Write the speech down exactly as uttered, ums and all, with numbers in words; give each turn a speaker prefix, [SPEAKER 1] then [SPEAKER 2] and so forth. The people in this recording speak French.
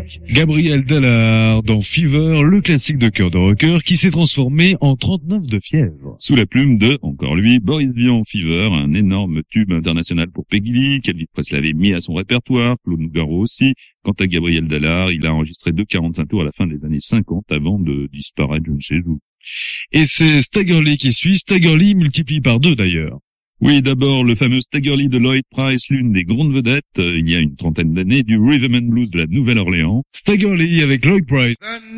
[SPEAKER 1] Gabriel Dallard dans Fever, le classique de cœur de rocker qui s'est transformé en trente-neuf de fièvre.
[SPEAKER 2] Sous la plume de, encore lui, Boris Vian, Fever, un énorme tube international pour Peggy Lee, qu'Elvis Presley avait mis à son répertoire, Claude Nougaro aussi. Quant à Gabriel Dallard, il a enregistré deux quarante-cinq tours à la fin des années cinquante avant de disparaître je ne sais où.
[SPEAKER 1] Et c'est Stagger Lee qui suit, Stagger Lee multiplie par deux d'ailleurs.
[SPEAKER 2] Oui, d'abord, le fameux Stagger Lee de Lloyd Price, l'une des grandes vedettes, euh, il y a une trentaine d'années, du rhythm and blues de la Nouvelle-Orléans.
[SPEAKER 1] Stagger Lee avec Lloyd Price.